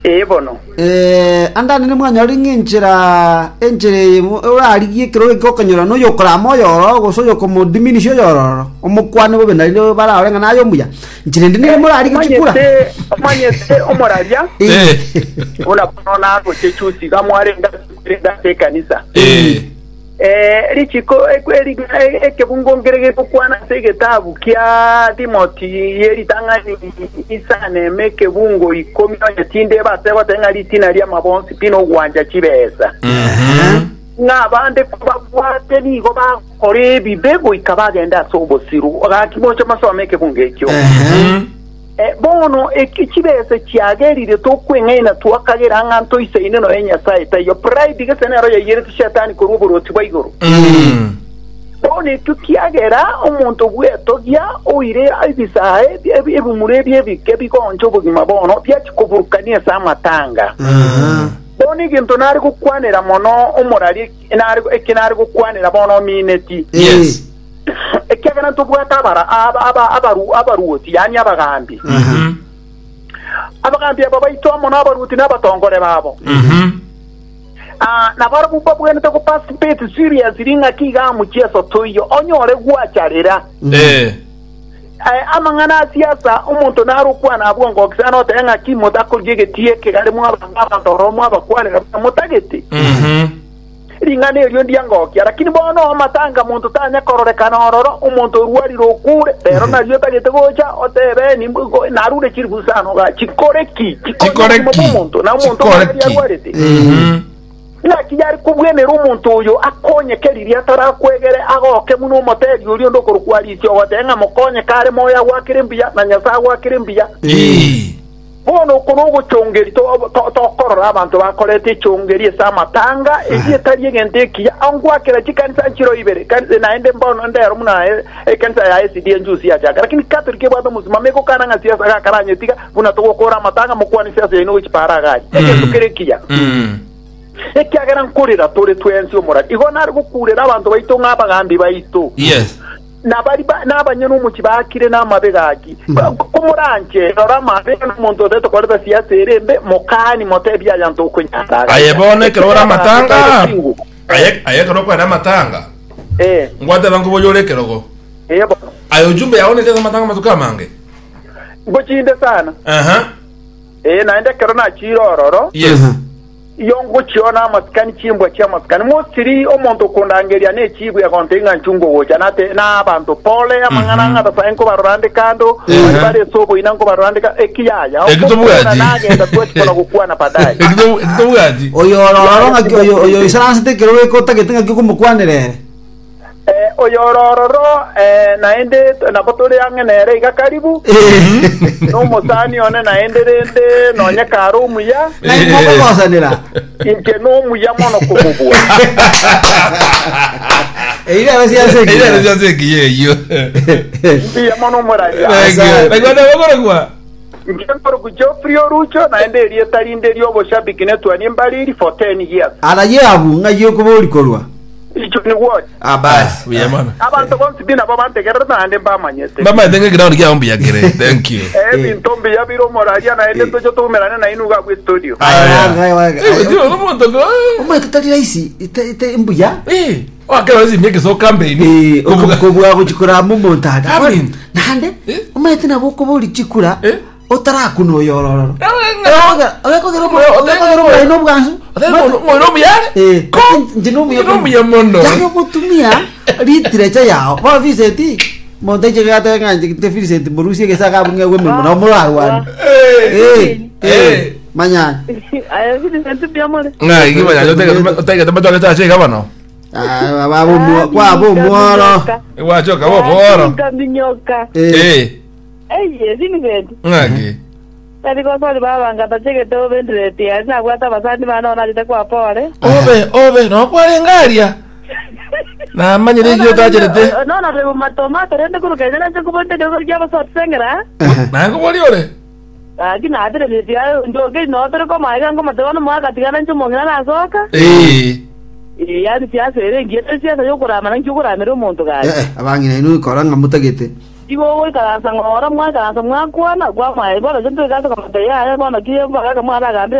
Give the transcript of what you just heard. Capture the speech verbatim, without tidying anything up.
Eh bono. Eh anda nene mwanyori nginjira enjire urarigie kiro gikokanyura no yokora moyo go so yokomo diminisho yororo omukwane bo benarire bara orenga nayo muya njire ndine murari gikura manyese omoraria Eh. una bona ko chechusi gamware nda te kanisa. Eh. Eh richiko ekweri ekebungo ngerege kwana segetabu kya Timothy yeri tangani isane meke bungo ikomi yatinde baseba tenga litina lya mabonsi pino gwanja kibesa. Mhm. Ngabande kubabwate ni go ba kore bibego ikabagenda sobosiru akimocho masomeke bungekyo. Mhm. Eh bono ekibese kyagerire to kwengena twakagera nganto iseine no enya saita yo pride gesenero ya yere shetani ko ruburoti bayigoro. Mhm. Bono tukiagera omuntu bweto gya oire abisahe ebumure byebike bikonjo bugima bono byakikuburukania samatanga. Mhm. Boni ginto nari gukwanira mono omurari nari ekinari gukwanira bono mineti. Yes. Ekagana tubwata abara aba abaru abaruoti yani abagambi. Mhm. Abagambi aba bayitomo n'abaruoti n'abatongore babo. Mhm. Ah nabarabu babwene to participate serious ringa kiga mu cheso toyo onyore gwacharira. Eh. Eh amangana siasa umuntu narukwana abwongo kisano tenga kimoda kurgege tieke gari mu abanga ndoromo abakwanira mutageti. Mhm. Ringa ne ryo ndiangokia lakini bono amatanga muntu tanya kororekana ororo umuntu ruari rokure pero na ryo tagete gocha otebe ni narure kiribusano ga chikoreki Chikoreki. umuntu na umuntu Chikoreki. Mhm. na kijari kubwene rumuntu uyo akonye keriri atarakwegere agoke muno moteri uri ndo kurukwari cyo watenga mukonye kare moya wakirimbia na nyasa wakirimbia. Eh. Bono kuno gucungeri to to korora abantu bakorete cungeri samatanga egiye tari gendekiya angwakira chikanisa nchiro ibere kandi naende mbono ndero muna ekanisa ya S D njusi ya jaga lakini katolike bado muzimame ko kana ngasiya saka karanye tika buna to gukora matanga mukwani siya ino ichipara gaji ege tukerekiya. Mhm. Ekyagera nkurira tore twensi omura igo nari gukurira abantu baito ngabagambi baito. Yes. Nabari nabanye n'umuki bakire n'amabegaki kumuranje oramabe n'umuntu odeto koreza siasa erembe mokani motebya yanto kunyanga Ayebone kerora matanga. Aye aye keroko era matanga. Eh Ngwate bangu boyole kerogo. yebo Ayo jumbe yaone tena matanga matuka mange. bochinde sana. Aha. Eh naende kerona chirororo Yes. yongo chiona maskani chimbwa chia maskani mostiri omuntu kundangeria ne chibwa kontenga nchungo wocha nate na abantu pole amangana ngata saenko barande kando bari sobo inango barande ka ekiyaya Ekitubugaji. nagenda twekona gukwana padai Ekito ekito bugati. oyo ororo ngaki oyo oyo isaranse kiro gikota getinga kikumukwandire eh oyorororo eh naende na botore yange nere igakaribu no mosani one naende rende nonya karo muya na ngoko kosanira inke no muya mono kumubua eira basi yaseki Ella no se que yo. mbiya mono muraja Recuerda bokoro kwa. ngemboro kujo frio rucho naende rie tarinde rio boshabiki netwani mbaliri for ten years ara yabu ngayo kubori korwa icho ni what ah bas We mama. abantu bonsi bina babantegera naende bamanyete Mama tenga ground kia ombi yakere. Thank you. eh bintombi ya biro moraja naende tojo tumerana na inuga ku studio Eh, tío, no monto ko. Omo tutari raisi ite ite mbuya Eh, wakera wezi mieke so campaign. eh okubwa kuchikura mumonta Amin. nande Eh? omo ite nabo kubori chikura Eh? otara kuno yororo Oga. oga oga gero oga gero no bwansu Mono muyare? eh Ko. njino muya Njino muya mono. ya kutumia litrecha yao ba viseti monte llega ta nganje te viseti borusia que saca bunga we mo no mo arwan Eh. eh eh mañana Ay, Vicente, mi amor. Nga, iki banya yo tenga tenga te meto que está chica bano. ah ba bo mo kwa bo mo ro Wa choka bo boro. Nyoka. eh Eh. Ey, sí, mi gente. Nga ki. Tari kwa swali baba ngata cheke to bendre tia na kwata basandi bana ona lite kwa pole. Obe, obe, no kwale ngaria. Na manyire yo ta jerete. No, no, rebo matoma, rende kuru kene na cheko bonte de kuru jaba sot sengera. Na ko boli ore. Aki na atre de tia ndo ke no tere ko mai kan ko matona mo ka tia na chumo ngina na soka. Eh. E ya tia sere ngiete tia sa yo kura mana chukura mero monto ga. eh abangina inu koranga mutagete Iwo wo karansa ngora mwa karansa mwa kwana kwa mai bora jinto ka to kamata ya bora kiye bora ka mara ga